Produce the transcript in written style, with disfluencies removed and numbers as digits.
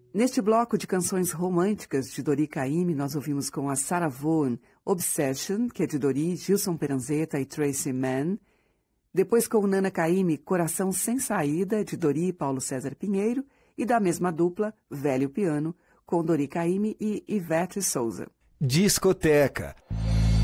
Neste bloco de canções românticas de Dori Caymmi, nós ouvimos com a Sarah Vaughan, Obsession, que é de Dori, Gilson Peranzeta e Tracy Mann. Depois com Nana Caymmi, Coração Sem Saída, de Dori e Paulo César Pinheiro. E da mesma dupla, Velho Piano, com Dori Caymmi e Ivete Souza. Discoteca.